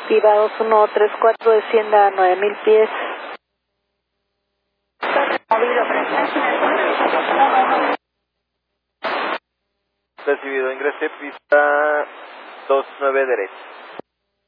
Viva 2134, descienda a 9000 pies. Recibido, ingrese pista 29 derecha.